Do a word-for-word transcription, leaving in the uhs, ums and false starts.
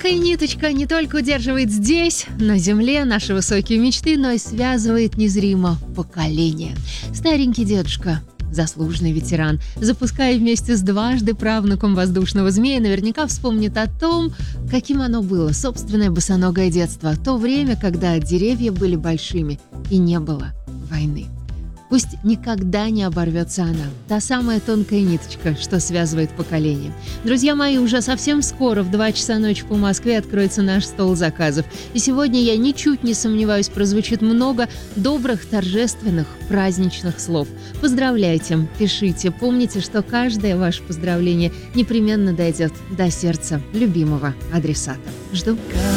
Тонкая ниточка не только удерживает здесь, на земле, наши высокие мечты, но и связывает незримо поколения. Старенький дедушка, заслуженный ветеран, запуская вместе с дважды правнуком воздушного змея, наверняка вспомнит о том, каким оно было, собственное босоногое детство, то время, когда деревья были большими и не было войны. Пусть никогда не оборвется она, та самая тонкая ниточка, что связывает поколения. Друзья мои, уже совсем скоро, в два часа ночи по Москве, откроется наш стол заказов. И сегодня, я ничуть не сомневаюсь, прозвучит много добрых, торжественных, праздничных слов. Поздравляйте, пишите, помните, что каждое ваше поздравление непременно дойдет до сердца любимого адресата. Жду.